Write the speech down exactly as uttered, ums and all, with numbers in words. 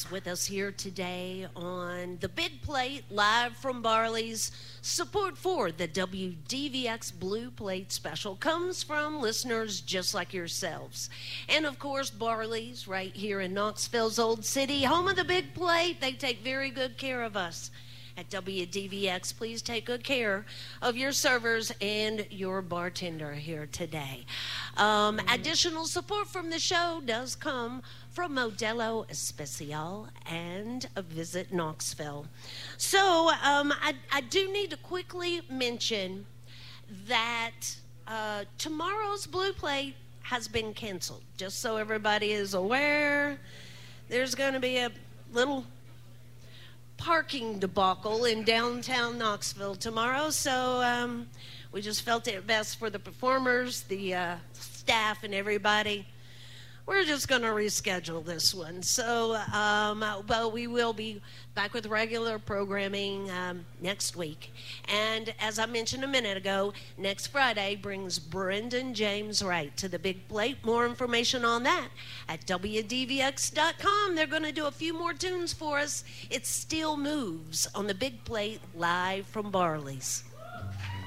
with us here today on the Big Plate, live from Barley's. Support for the W D V X Blue Plate special comes from listeners just like yourselves. And of course, Barley's right here in Knoxville's Old City, home of the Big Plate. They take very good care of us. At W D V X, please take good care of your servers and your bartender here today. Um, additional support from the show does come from Modelo Especial and a Visit Knoxville. So um, I, I do need to quickly mention that uh, tomorrow's Blue Plate has been canceled. Just so everybody is aware, there's going to be a little parking debacle in downtown Knoxville tomorrow, so um, we just felt it best for the performers, the uh, staff, and everybody. We're just going to reschedule this one. So, um, well, we will be back with regular programming um, next week. And as I mentioned a minute ago, next Friday brings Brendan James Wright to the Big Plate. More information on that at W D V X dot com. They're going to do a few more tunes for us. It still moves on the Big Plate live from Barley's.